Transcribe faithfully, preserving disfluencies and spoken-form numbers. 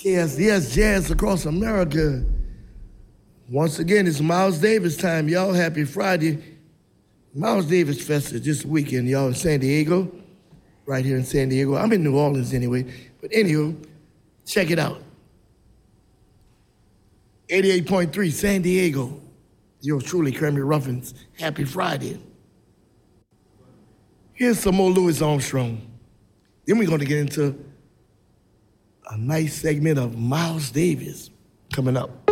K S D S Jazz across America. Once again, it's Miles Davis time, y'all. Happy Friday. Miles Davis Fest is this weekend, y'all, in San Diego. Right here in San Diego. I'm in New Orleans anyway. But anywho, check it out. eighty-eight point three San Diego. Yours truly, Kermit Ruffins. Happy Friday. Here's some more Louis Armstrong. Then we're going to get into a nice segment of Miles Davis coming up.